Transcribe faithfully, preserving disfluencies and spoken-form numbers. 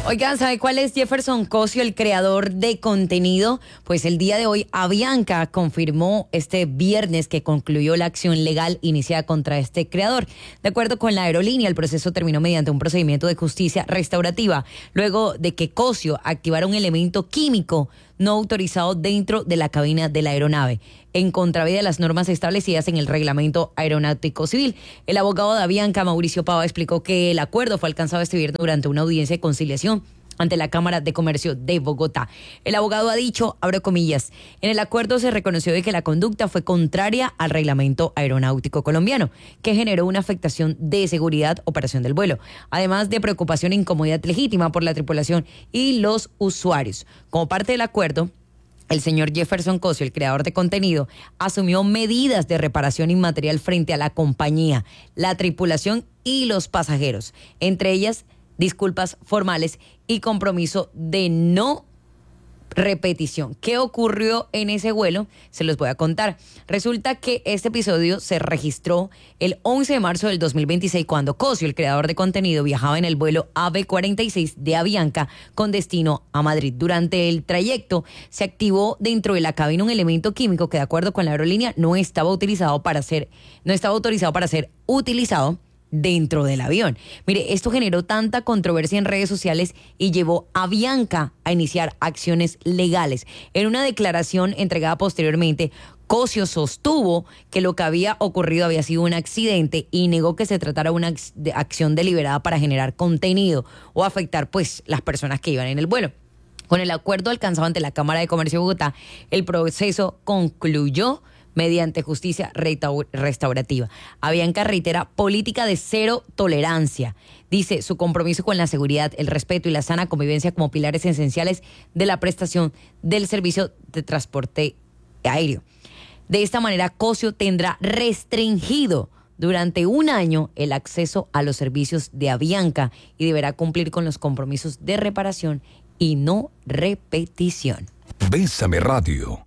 Oigan, ¿sabe cuál es Jefferson Cosio, el creador de contenido? Pues el día de hoy Avianca confirmó este viernes que concluyó la acción legal iniciada contra este creador. De acuerdo con la aerolínea, el proceso terminó mediante un procedimiento de justicia restaurativa, luego de que Cosio activara un elemento químico no autorizado dentro de la cabina de la aeronave, en contravía de las normas establecidas en el Reglamento Aeronáutico Civil. El abogado de Avianca, Mauricio Pava, explicó que el acuerdo fue alcanzado este viernes durante una audiencia de conciliación ante la Cámara de Comercio de Bogotá. El abogado ha dicho, abro comillas, en el acuerdo se reconoció de que la conducta fue contraria al Reglamento Aeronáutico Colombiano, que generó una afectación de seguridad, operación del vuelo, además de preocupación e incomodidad legítima por la tripulación y los usuarios. Como parte del acuerdo, el señor Jefferson Cosio, el creador de contenido, asumió medidas de reparación inmaterial frente a la compañía, la tripulación y los pasajeros, entre ellas disculpas formales y compromiso de no repetición. ¿Qué ocurrió en ese vuelo? Se los voy a contar. Resulta que este episodio se registró el once de marzo del dos mil veintiséis cuando Cosio, el creador de contenido, viajaba en el vuelo A B cuarenta y seis de Avianca con destino a Madrid. Durante el trayecto se activó dentro de la cabina un elemento químico que, de acuerdo con la aerolínea, no estaba utilizado para ser, no estaba autorizado para ser utilizado dentro del avión. Mire, esto generó tanta controversia en redes sociales y llevó a Avianca a iniciar acciones legales. En una declaración entregada posteriormente, Cosio sostuvo que lo que había ocurrido había sido un accidente y negó que se tratara de una acción deliberada para generar contenido o afectar, pues, las personas que iban en el vuelo. Con el acuerdo alcanzado ante la Cámara de Comercio de Bogotá, el proceso concluyó mediante justicia restaurativa. Avianca reitera política de cero tolerancia. Dice su compromiso con la seguridad, el respeto y la sana convivencia como pilares esenciales de la prestación del servicio de transporte aéreo. De esta manera, Cosio tendrá restringido durante un año el acceso a los servicios de Avianca y deberá cumplir con los compromisos de reparación y no repetición. Bésame Radio.